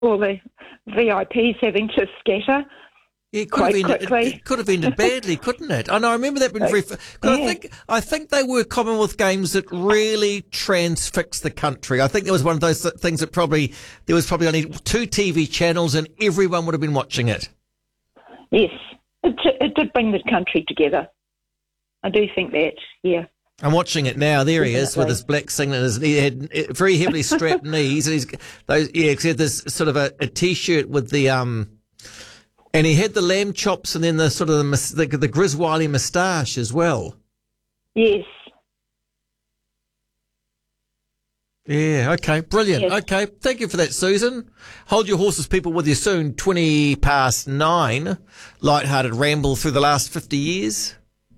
all the VIPs having to scatter quite quickly. It could have ended badly, couldn't it? And I remember that being very. I think they were Commonwealth Games that really transfixed the country. I think it was one of those things that there was probably only 2 TV channels and everyone would have been watching it. Yes, it did bring the country together. I do think that, yeah. I'm watching it now. There he is with his black singlet. He had very heavily strapped knees, and he had this sort of a t-shirt with the and he had the lamb chops and then the sort of the Griswiley moustache as well. Yes. Yeah. Okay. Brilliant. Yes. Okay. Thank you for that, Susan. Hold your horses, people. With you soon. 9:20. Lighthearted ramble through the last 50 years.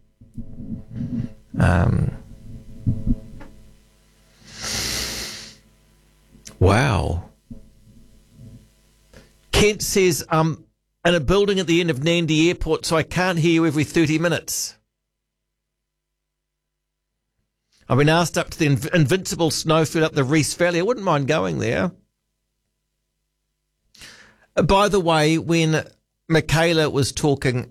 Wow. Kent says, in a building at the end of Nandi Airport, so I can't hear you every 30 minutes. I've been asked up to the invincible snowfield up the Reese Valley. I wouldn't mind going there. By the way, when Michaela was talking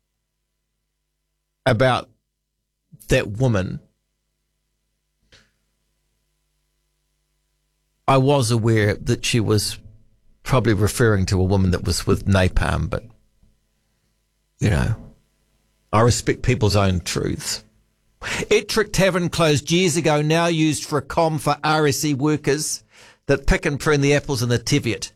about that woman, I was aware that she was probably referring to a woman that was with napalm, but, you know, I respect people's own truths. Ettrick Tavern closed years ago, now used for a comm for RSE workers that pick and prune the apples in the Teviot.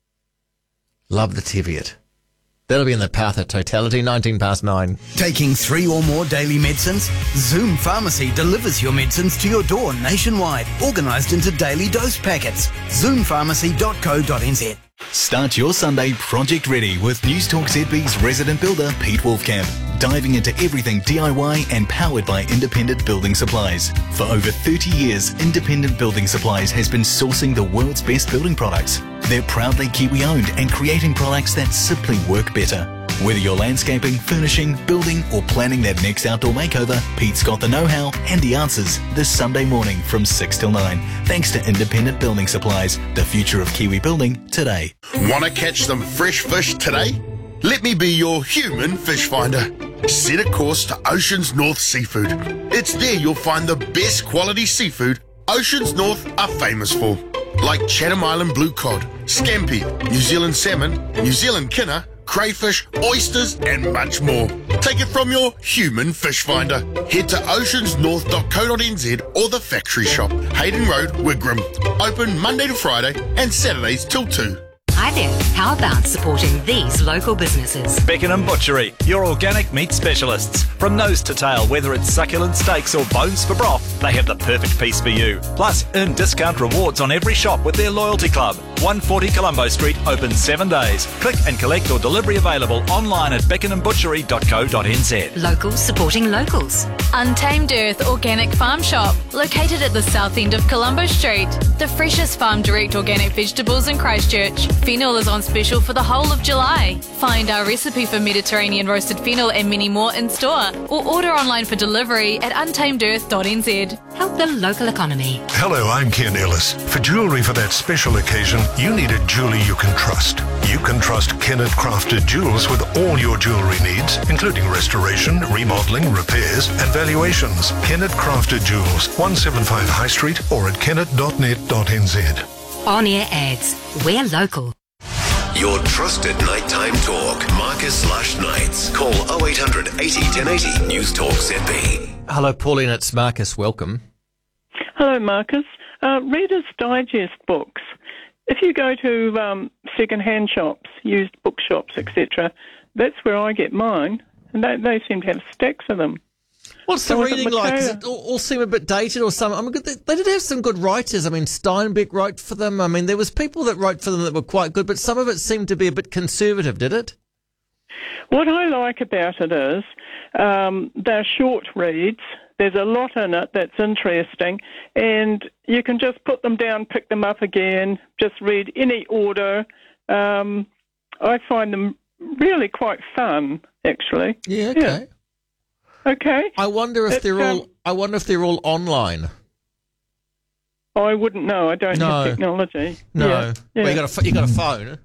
Love the Teviot. That'll be in the path of totality, 9:19. Taking 3 or more daily medicines? Zoom Pharmacy delivers your medicines to your door nationwide, organised into daily dose packets. Zoompharmacy.co.nz. Start your Sunday project ready with Newstalk ZB's resident builder, Pete Wolfcamp. Diving into everything DIY and powered by Independent Building Supplies. For over 30 years, Independent Building Supplies has been sourcing the world's best building products. They're proudly Kiwi-owned and creating products that simply work better. Whether you're landscaping, furnishing, building, or planning that next outdoor makeover, Pete's got the know-how and the answers this Sunday morning from 6 till 9. Thanks to Independent Building Supplies, the future of Kiwi building today. Want to catch some fresh fish today? Let me be your human fish finder. Set a course to Oceans North Seafood. It's there you'll find the best quality seafood Oceans North are famous for, like Chatham Island blue cod, scampi, New Zealand salmon, New Zealand kinner, crayfish, oysters, and much more. Take it from your human fish finder. Head to oceansnorth.co.nz or the factory shop, Hayden Road, Wigram. Open Monday to Friday and Saturdays till 2. Hi there. How about supporting these local businesses? Beckenham Butchery, your organic meat specialists. From nose to tail, whether it's succulent steaks or bones for broth, they have the perfect piece for you. Plus, earn discount rewards on every shop with their loyalty club. 140 Colombo Street, open 7 days. Click and collect or delivery available online at beckenhambutchery.co.nz. Locals supporting locals. Untamed Earth Organic Farm Shop, located at the south end of Colombo Street. The freshest farm direct organic vegetables in Christchurch. Fennel is on special for the whole of July. Find our recipe for Mediterranean roasted fennel and many more in store, or order online for delivery at untamedearth.nz. Help the local economy. Hello, I'm Ken Ellis. For jewellery for that special occasion, you need a jeweller you can trust. You can trust Kennett Crafted Jewels with all your jewellery needs, including restoration, remodelling, repairs and valuations. Kennett Crafted Jewels, 175 High Street or at kennett.net.nz. On-air ads. We're local. Your trusted nighttime talk. Marcus Lush Nights. Call 0800 80 1080 News Talk ZB. Hello, Pauline. It's Marcus. Welcome. Hello, Marcus. Reader's Digest books. If you go to second-hand shops, used bookshops, etc., that's where I get mine, and they seem to have stacks of them. What's the reading like? Does it all seem a bit dated or something? I mean, they did have some good writers. I mean, Steinbeck wrote for them. I mean, there was people that wrote for them that were quite good, but some of it seemed to be a bit conservative, did it? What I like about it is they're short reads. There's a lot in it that's interesting, and you can just put them down, pick them up again, just read any order. I find them really quite fun, actually. Yeah, okay. Yeah. Okay. I wonder if they're all online. I wouldn't know. I don't have technology. No. Yeah. Well, you got a phone.